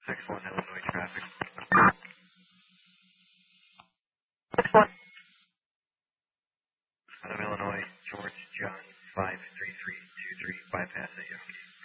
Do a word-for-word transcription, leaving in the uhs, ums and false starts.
six one Illinois traffic. six one. Out of Illinois, George.